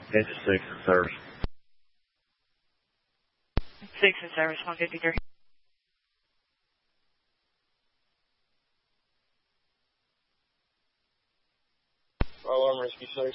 Engine 6 in service. 6 in service, 153. Alarm rescue 6.